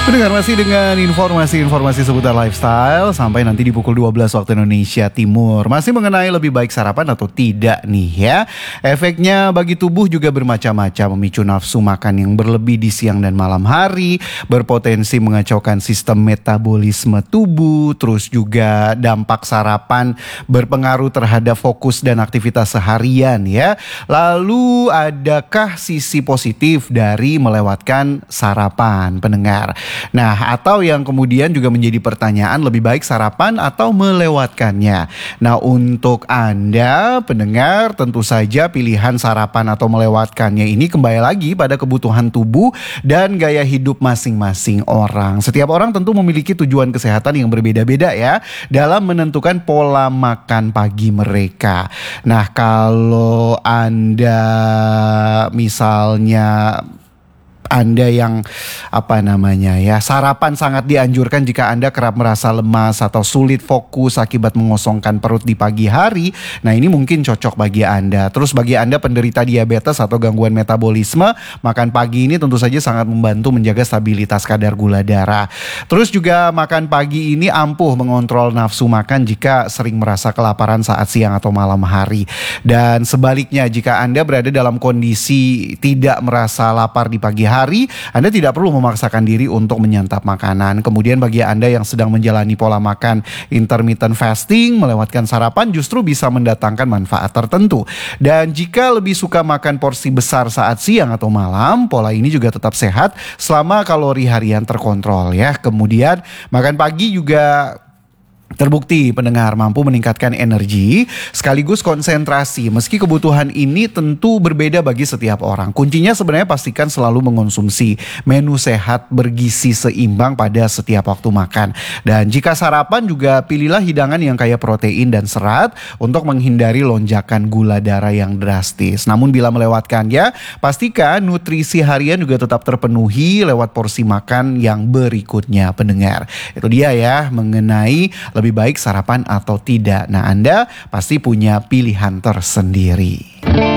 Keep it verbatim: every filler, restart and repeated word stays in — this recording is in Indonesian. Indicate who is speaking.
Speaker 1: Pendengar masih dengan informasi-informasi seputar lifestyle sampai nanti di pukul dua belas waktu Indonesia Timur. Masih mengenai lebih baik sarapan atau tidak nih ya. Efeknya bagi tubuh juga bermacam-macam, memicu nafsu makan yang berlebih di siang dan malam hari, berpotensi mengacaukan sistem metabolisme tubuh, terus juga dampak sarapan berpengaruh terhadap fokus dan aktivitas seharian ya. Lalu adakah sisi positif dari melewatkan sarapan, pendengar? Nah, atau yang kemudian juga menjadi pertanyaan, lebih baik sarapan atau melewatkannya. Nah, untuk Anda pendengar, tentu saja pilihan sarapan atau melewatkannya ini kembali lagi pada kebutuhan tubuh dan gaya hidup masing-masing orang. Setiap orang tentu memiliki tujuan kesehatan yang berbeda-beda ya dalam menentukan pola makan pagi mereka. Nah, kalau Anda misalnya Anda yang apa namanya ya sarapan sangat dianjurkan jika Anda kerap merasa lemas atau sulit fokus akibat mengosongkan perut di pagi hari. Nah, ini mungkin cocok bagi Anda. Terus bagi Anda penderita diabetes atau gangguan metabolisme, makan pagi ini tentu saja sangat membantu menjaga stabilitas kadar gula darah. Terus juga makan pagi ini ampuh mengontrol nafsu makan jika sering merasa kelaparan saat siang atau malam hari. Dan sebaliknya, jika Anda berada dalam kondisi tidak merasa lapar di pagi hari, hari, Anda tidak perlu memaksakan diri untuk menyantap makanan. Kemudian bagi Anda yang sedang menjalani pola makan intermittent fasting, melewatkan sarapan justru bisa mendatangkan manfaat tertentu. Dan jika lebih suka makan porsi besar saat siang atau malam, pola ini juga tetap sehat selama kalori harian terkontrol ya. Kemudian makan pagi juga terbukti pendengar mampu meningkatkan energi sekaligus konsentrasi. Meski kebutuhan ini tentu berbeda bagi setiap orang. Kuncinya sebenarnya pastikan selalu mengonsumsi menu sehat bergizi seimbang pada setiap waktu makan. Dan jika sarapan juga pilihlah hidangan yang kaya protein dan serat untuk menghindari lonjakan gula darah yang drastis. Namun bila melewatkannya, pastikan nutrisi harian juga tetap terpenuhi lewat porsi makan yang berikutnya pendengar. Itu dia ya mengenai lebih baik sarapan atau tidak. Nah, Anda pasti punya pilihan tersendiri.